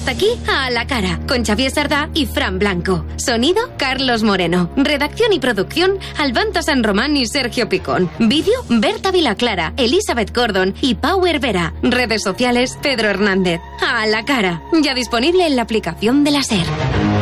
Hasta aquí, A la Cara, con Xavier Sardá y Fran Blanco. Sonido, Carlos Moreno. Redacción y producción, Albanta San Román y Sergio Picón. Vídeo, Berta Vilaclara, Elizabeth Gordon y Power Vera. Redes sociales, Pedro Hernández. A la Cara, ya disponible en la aplicación de la SER.